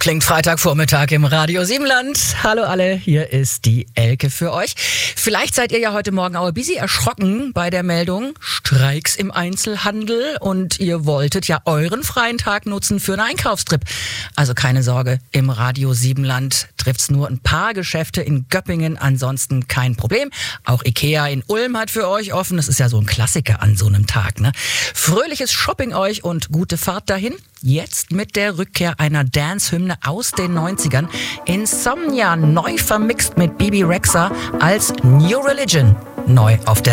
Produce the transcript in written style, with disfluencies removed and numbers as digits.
klingt Freitagvormittag im Radio Siebenland. Hallo alle, hier ist die Elke für euch. Vielleicht seid ihr ja heute Morgen auch ein bisschen erschrocken bei der Meldung Streiks im Einzelhandel und ihr wolltet ja euren freien Tag nutzen für einen Einkaufstrip. Also keine Sorge, im Radio Siebenland trifft's nur ein paar Geschäfte in Göppingen, ansonsten kein Problem. Auch Ikea in Ulm hat für euch offen. Das ist ja so ein Klassiker an so einem Tag, ne? Fröhliches Shopping euch und gute Fahrt dahin. Jetzt mit der Rückkehr einer Dance-Hymne aus den 90ern. Insomnia neu vermixt mit Bibi Rexha als New Religion. Neu auf der